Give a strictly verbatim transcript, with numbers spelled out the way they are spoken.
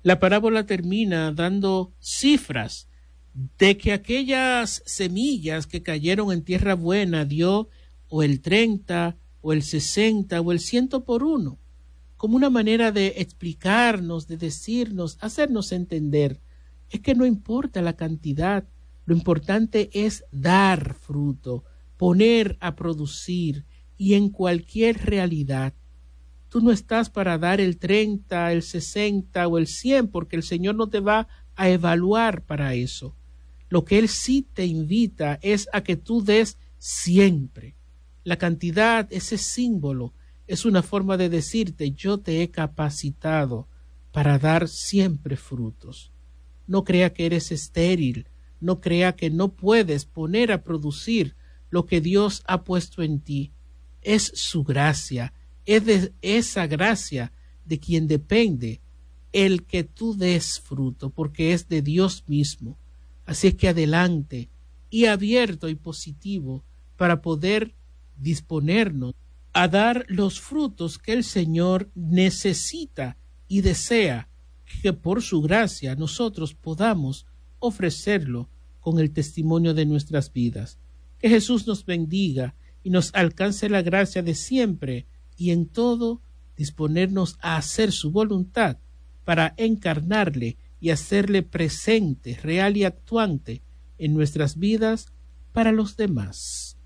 La parábola termina dando cifras de que aquellas semillas que cayeron en tierra buena dio o el treinta o el sesenta o el ciento por uno, como una manera de explicarnos, de decirnos, hacernos entender, es que no importa la cantidad, lo importante es dar fruto, poner a producir, y en cualquier realidad. Tú no estás para dar el treinta, el sesenta o el cien, porque el Señor no te va a evaluar para eso. Lo que Él sí te invita es a que tú des siempre. La cantidad, ese símbolo, es una forma de decirte: yo te he capacitado para dar siempre frutos. No crea que eres estéril, no crea que no puedes poner a producir lo que Dios ha puesto en ti. Es su gracia, es de esa gracia de quien depende el que tú des fruto, porque es de Dios mismo. Así es que adelante y abierto y positivo para poder disponernos a dar los frutos que el Señor necesita y desea que por su gracia nosotros podamos ofrecerlo con el testimonio de nuestras vidas. Que Jesús nos bendiga y nos alcance la gracia de siempre y en todo disponernos a hacer su voluntad para encarnarle y hacerle presente, real y actuante en nuestras vidas para los demás.